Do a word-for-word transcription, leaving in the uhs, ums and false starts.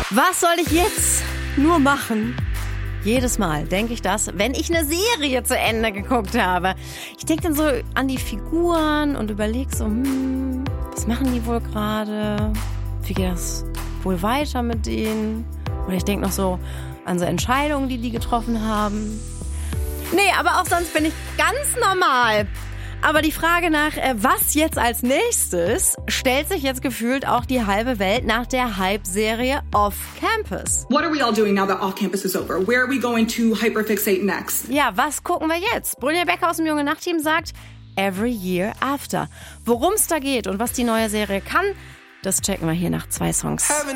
Was soll ich jetzt nur machen? Jedes Mal denke ich das, wenn ich eine Serie zu Ende geguckt habe. Ich denke dann so an die Figuren und überlege so, hm, was machen die wohl gerade? Wie geht das wohl weiter mit denen? Oder ich denke noch so an so Entscheidungen, die die getroffen haben. Nee, aber auch sonst bin ich ganz normal. Aber die Frage nach, was jetzt als nächstes, stellt sich jetzt gefühlt auch die halbe Welt nach der Hype-Serie Off Campus. What are we all doing now that Off Campus is over? Where are we going to hyperfixate next? Ja, was gucken wir jetzt? Brynja Becker aus dem Junge Nacht-Team sagt, Every Year After. Worum es da geht und was die neue Serie kann, das checken wir hier nach zwei Songs.